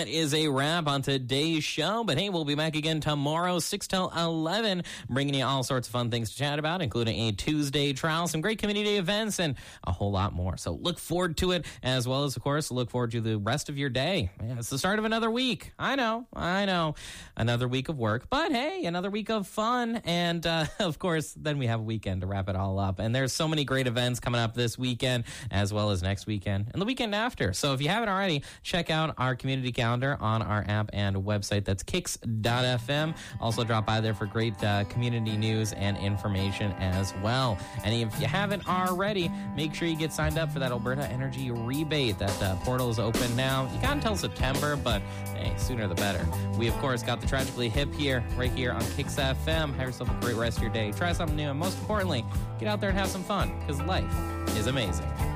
is a wrap on today's show. But hey, we'll be back again tomorrow, 6 till 11, bringing you all sorts of fun things to chat about, including a Tuesday trial, some great community events, and a whole lot more. So look forward to it, as well as, of course, look forward to the rest of your day. Yeah, it's the start of another week. I know. Another week of work. But hey, another week of fun. And, of course, then we have a weekend to wrap it all up. And there's so many great events coming up this weekend, as well as next weekend and the weekend after. So if you haven't already, check out our community calendar on our app and website. That's kicks.fm. Also drop by there for great community news and information as well. And if you haven't already, make sure you get signed up for that Alberta Energy Rebate. That portal is open now. You got until September, but hey, sooner the better. We, of course, got the Tragically Hip here, right here on Kicks FM. Have yourself a great rest of your day. Try something new, and most importantly, get out there and have some fun, because life is amazing.